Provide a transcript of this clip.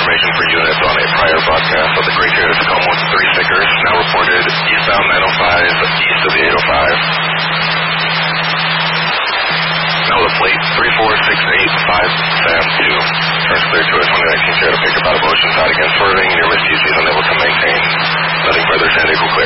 information for units on a prior broadcast of the Great Toyota Tacoma with 3 stickers, now reported eastbound 905 east of the 805. Now the plate 34685 Turns clear to a 2019 Toyota pickup out of motion, side against swerving, near miss GC is unable to maintain. Nothing further, San Diego clear.